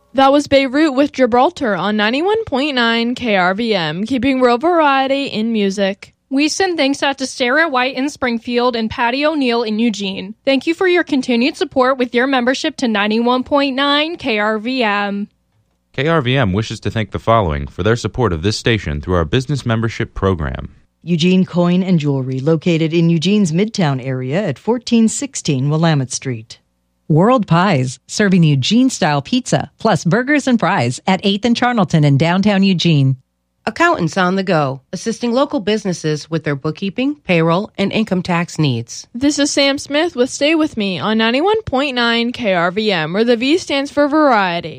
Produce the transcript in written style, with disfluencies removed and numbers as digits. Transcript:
That was Beirut with Gibraltar on 91.9 KRVM, keeping real variety in music. We send thanks out to Sarah White in Springfield and Patty O'Neill in Eugene. Thank you for your continued support with your membership to 91.9 KRVM. KRVM wishes to thank the following for their support of this station through our business membership program. Eugene Coin and Jewelry, located in Eugene's Midtown area at 1416 Willamette Street. World Pies, serving Eugene-style pizza, plus burgers and fries at 8th and Charnelton in downtown Eugene. Accountants on the Go, assisting local businesses with their bookkeeping, payroll, and income tax needs. This is Sam Smith with Stay With Me on 91.9 KRVM, where the V stands for variety.